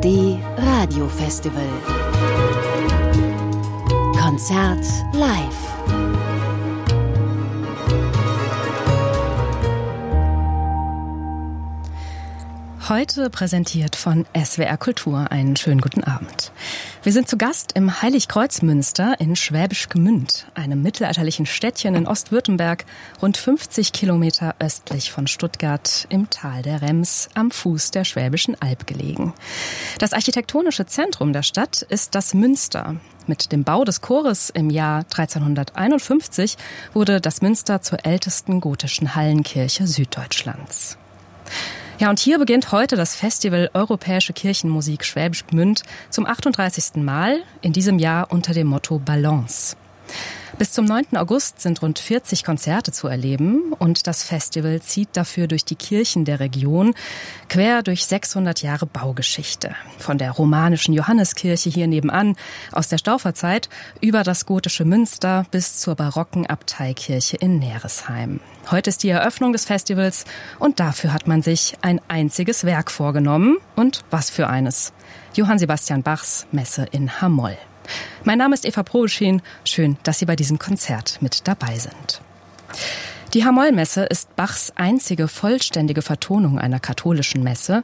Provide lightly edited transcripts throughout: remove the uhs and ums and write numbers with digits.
ARD Radio Festival. Konzert live. Heute präsentiert von SWR Kultur. Einen schönen guten Abend. Wir sind zu Gast im Heiligkreuzmünster in Schwäbisch Gmünd, einem mittelalterlichen Städtchen in Ostwürttemberg, rund 50 Kilometer östlich von Stuttgart im Tal der Rems am Fuß der Schwäbischen Alb gelegen. Das architektonische Zentrum der Stadt ist das Münster. Mit dem Bau des Chores im Jahr 1351 wurde das Münster zur ältesten gotischen Hallenkirche Süddeutschlands. Ja, und hier beginnt heute das Festival Europäische Kirchenmusik Schwäbisch Gmünd zum 38. Mal, in diesem Jahr unter dem Motto Balance. Bis zum 9. August sind rund 40 Konzerte zu erleben und das Festival zieht dafür durch die Kirchen der Region, quer durch 600 Jahre Baugeschichte. Von der romanischen Johanneskirche hier nebenan aus der Stauferzeit über das gotische Münster bis zur barocken Abteikirche in Neresheim. Heute ist die Eröffnung des Festivals und dafür hat man sich ein einziges Werk vorgenommen. Und was für eines? Johann Sebastian Bachs Messe in H-Moll. Mein Name ist Eva Probeschin. Schön, dass Sie bei diesem Konzert mit dabei sind. Die H-Moll-Messe ist Bachs einzige vollständige Vertonung einer katholischen Messe.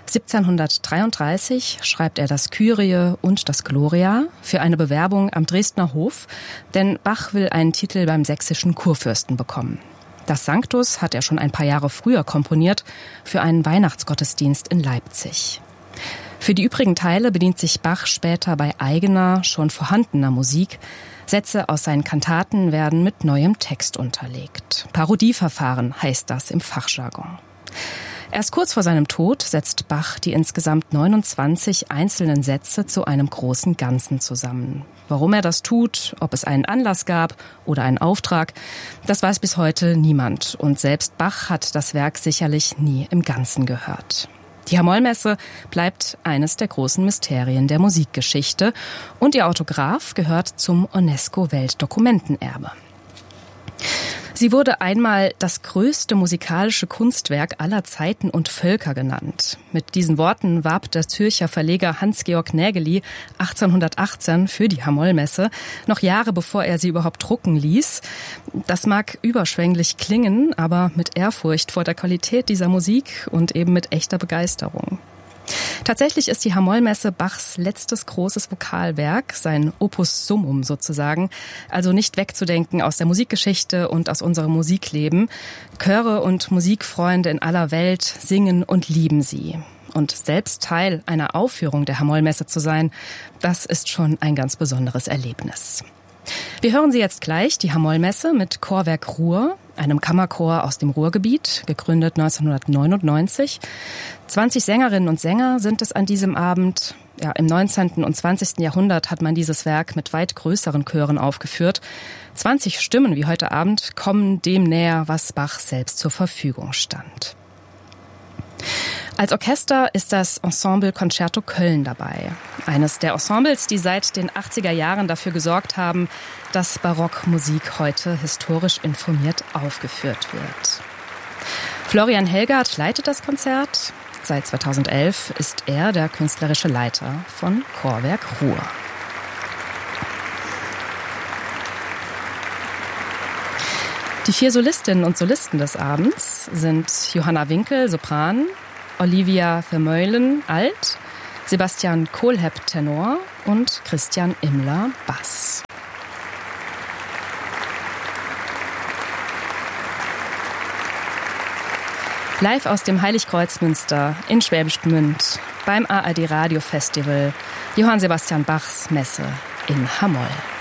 1733 schreibt er das Kyrie und das Gloria für eine Bewerbung am Dresdner Hof, denn Bach will einen Titel beim sächsischen Kurfürsten bekommen. Das Sanctus hat er schon ein paar Jahre früher komponiert für einen Weihnachtsgottesdienst in Leipzig. Für die übrigen Teile bedient sich Bach später bei eigener, schon vorhandener Musik. Sätze aus seinen Kantaten werden mit neuem Text unterlegt. Parodieverfahren heißt das im Fachjargon. Erst kurz vor seinem Tod setzt Bach die insgesamt 29 einzelnen Sätze zu einem großen Ganzen zusammen. Warum er das tut, ob es einen Anlass gab oder einen Auftrag, das weiß bis heute niemand. Und selbst Bach hat das Werk sicherlich nie im Ganzen gehört. Die H-Moll-Messe bleibt eines der großen Mysterien der Musikgeschichte und ihr Autograph gehört zum UNESCO-Weltdokumentenerbe. Sie wurde einmal das größte musikalische Kunstwerk aller Zeiten und Völker genannt. Mit diesen Worten warb der Zürcher Verleger Hans-Georg Nägeli 1818 für die H-Moll-Messe, noch Jahre bevor er sie überhaupt drucken ließ. Das mag überschwänglich klingen, aber mit Ehrfurcht vor der Qualität dieser Musik und eben mit echter Begeisterung. Tatsächlich ist die H-Moll-Messe Bachs letztes großes Vokalwerk, sein Opus Summum sozusagen, also nicht wegzudenken aus der Musikgeschichte und aus unserem Musikleben. Chöre und Musikfreunde in aller Welt singen und lieben sie. Und selbst Teil einer Aufführung der H-Moll-Messe zu sein, das ist schon ein ganz besonderes Erlebnis. Wir hören Sie jetzt gleich, die H-Moll-Messe mit Chorwerk Ruhr, einem Kammerchor aus dem Ruhrgebiet, gegründet 1999. 20 Sängerinnen und Sänger sind es an diesem Abend. Ja, im 19. und 20. Jahrhundert hat man dieses Werk mit weit größeren Chören aufgeführt. 20 Stimmen wie heute Abend kommen dem näher, was Bach selbst zur Verfügung stand. Als Orchester ist das Ensemble Concerto Köln dabei. Eines der Ensembles, die seit den 80er Jahren dafür gesorgt haben, dass Barockmusik heute historisch informiert aufgeführt wird. Florian Helgard leitet das Konzert. Seit 2011 ist er der künstlerische Leiter von Chorwerk Ruhr. Die 4 Solistinnen und Solisten des Abends sind Johanna Winkel, Sopran, Olivia Vermeulen, Alt, Sebastian Kohlhepp, Tenor und Christian Immler, Bass. Live aus dem Heiligkreuzmünster in Schwäbisch Gmünd beim ARD Radio Festival Johann Sebastian Bachs Messe in H-Moll.